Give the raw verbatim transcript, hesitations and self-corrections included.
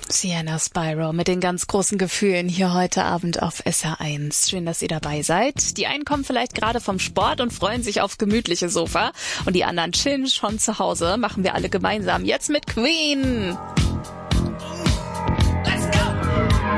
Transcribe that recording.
Sienna Spyro mit den ganz großen Gefühlen hier heute Abend auf S R eins. Schön, dass ihr dabei seid. Die einen kommen vielleicht gerade vom Sport und freuen sich aufs gemütliche Sofa und die anderen chillen schon zu Hause. Machen wir alle gemeinsam jetzt mit Queen.